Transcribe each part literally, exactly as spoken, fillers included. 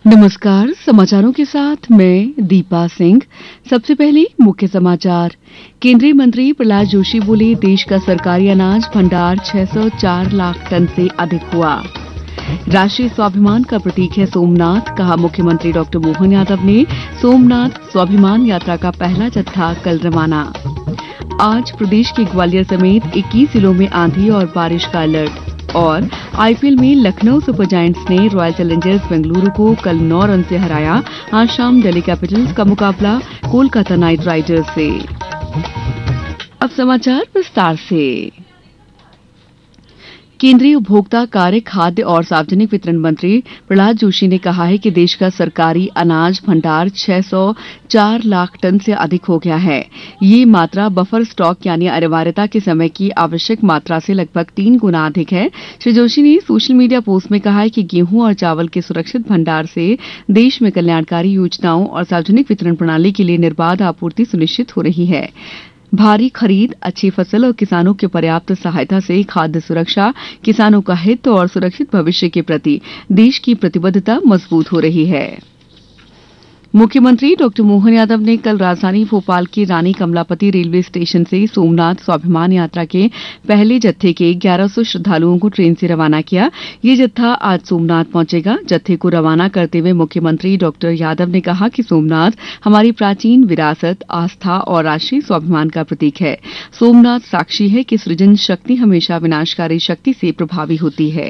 नमस्कार, समाचारों के साथ मैं दीपा सिंह। सबसे पहले मुख्य समाचार। केंद्रीय मंत्री प्रहलाद जोशी बोले, देश का सरकारी अनाज भंडार छह सौ चार लाख टन से अधिक हुआ। राष्ट्रीय स्वाभिमान का प्रतीक है सोमनाथ, कहा मुख्यमंत्री डॉक्टर मोहन यादव ने। सोमनाथ स्वाभिमान यात्रा का पहला जत्था कल रवाना। आज प्रदेश के ग्वालियर समेत इक्कीस जिलों में आंधी और बारिश का अलर्ट। और आईपीएल में लखनऊ सुपर जायंट्स ने रॉयल चैलेंजर्स बेंगलुरु को कल नौ रन से हराया। आज शाम दिल्ली कैपिटल्स का मुकाबला कोलकाता नाइट राइडर्स से। अब समाचार विस्तार से। केंद्रीय उपभोक्ता कार्य, खाद्य और सार्वजनिक वितरण मंत्री प्रहलाद जोशी ने कहा है कि देश का सरकारी अनाज भंडार छह सौ चार लाख टन से अधिक हो गया है। ये मात्रा बफर स्टॉक यानी अनिवार्यता के समय की आवश्यक मात्रा से लगभग तीन गुना अधिक है। श्री जोशी ने सोशल मीडिया पोस्ट में कहा है कि गेहूं और चावल के सुरक्षित भंडार से देश में कल्याणकारी योजनाओं और सार्वजनिक वितरण प्रणाली के लिए निर्बाध आपूर्ति सुनिश्चित हो रही है। भारी खरीद, अच्छी फसल और किसानों की पर्याप्त सहायता से खाद्य सुरक्षा, किसानों का हित और सुरक्षित भविष्य के प्रति देश की प्रतिबद्धता मजबूत हो रही है। मुख्यमंत्री डॉक्टर मोहन यादव ने कल राजधानी भोपाल के रानी कमलापति रेलवे स्टेशन से सोमनाथ स्वाभिमान यात्रा के पहले जत्थे के ग्यारह सौ श्रद्धालुओं को ट्रेन से रवाना किया। ये जत्था आज सोमनाथ पहुंचेगा। जत्थे को रवाना करते हुए मुख्यमंत्री डॉक्टर यादव ने कहा कि सोमनाथ हमारी प्राचीन विरासत, आस्था और राष्ट्रीय स्वाभिमान का प्रतीक है। सोमनाथ साक्षी है कि सृजन शक्ति हमेशा विनाशकारी शक्ति से प्रभावी होती है।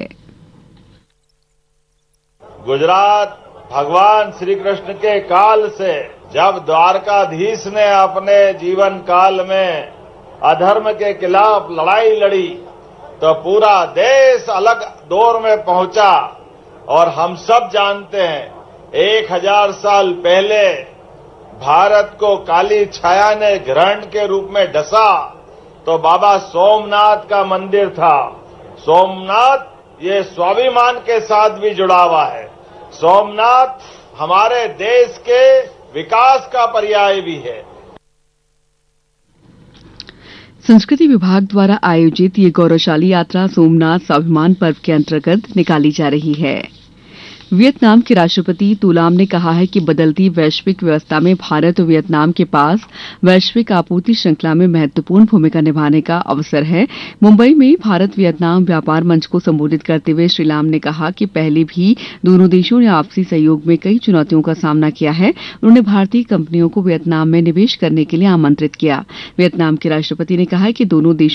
गुजरात भगवान श्री कृष्ण के काल से जब द्वारकाधीश ने अपने जीवन काल में अधर्म के खिलाफ लड़ाई लड़ी तो पूरा देश अलग दौर में पहुंचा। और हम सब जानते हैं एक हजार साल पहले भारत को काली छाया ने ग्रहण के रूप में डसा तो बाबा सोमनाथ का मंदिर था। सोमनाथ ये स्वाभिमान के साथ भी जुड़ा हुआ है। सोमनाथ हमारे देश के विकास का पर्याय भी है। संस्कृति विभाग द्वारा आयोजित ये गौरवशाली यात्रा सोमनाथ स्वाभिमान पर्व के अंतर्गत निकाली जा रही है। वियतनाम के राष्ट्रपति तुलाम ने कहा है कि बदलती वैश्विक व्यवस्था में भारत और वियतनाम के पास वैश्विक आपूर्ति श्रृंखला में महत्वपूर्ण भूमिका निभाने का अवसर है। मुंबई में भारत वियतनाम व्यापार मंच को संबोधित करते हुए श्री लाम ने कहा कि पहले भी दोनों देशों ने आपसी सहयोग में कई चुनौतियों का सामना किया है। उन्होंने भारतीय कंपनियों को वियतनाम में निवेश करने के लिए आमंत्रित किया। वियतनाम के राष्ट्रपति ने कहा कि दोनों देशों